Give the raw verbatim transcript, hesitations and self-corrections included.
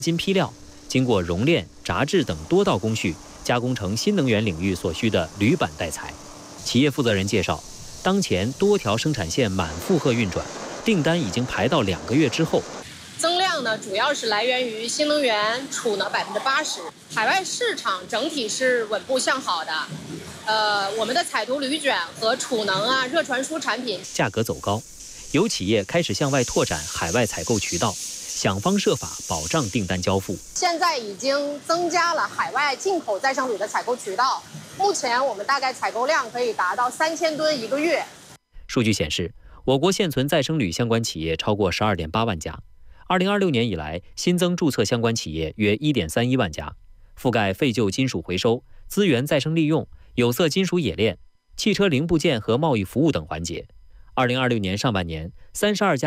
金坯料，经过熔炼、炸制等多道工序，加工成新能源领域所需的铝板带材。企业负责人介绍，当前多条生产线满负荷运转，订单已经排到两个月之后。 增量呢，主要是来源于新能源储能百分之八十，海外市场整体是稳步向好的。呃，我们的彩涂铝卷和储能啊、热传输产品价格走高，有企业开始向外拓展海外采购渠道，想方设法保障订单交付。 现在已经增加了海外进口再生铝的采购渠道，目前我们大概采购量可以达到三千吨一个月。 数据显示，我国现存再生铝相关企业超过十二点八万家。二零二六年以来，新增注册相关企业约一点三一万家，覆盖废旧金属回收、资源再生利用、有色金属冶炼、汽车零部件和贸易服务等环节。二零二六年上半年，三十二家